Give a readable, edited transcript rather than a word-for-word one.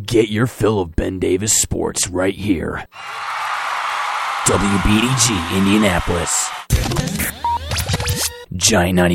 Get your fill of Ben Davis sports right here. WBDG Indianapolis. Giant 91.